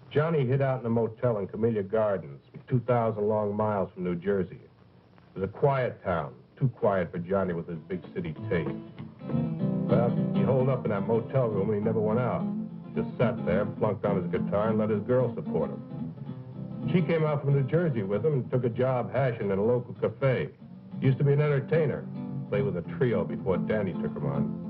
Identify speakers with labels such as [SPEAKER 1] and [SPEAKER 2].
[SPEAKER 1] Johnny hid out in a motel in Camellia Gardens, 2,000 long miles from New Jersey. It was a quiet town, too quiet for Johnny with his big city taste. Well, he holed up in that motel room and he never went out. Just sat there, plunked on his guitar, and let his girl support him. She came out from New Jersey with him and took a job hashing in a local cafe. Used to be an entertainer. Played with a trio before Danny took him on.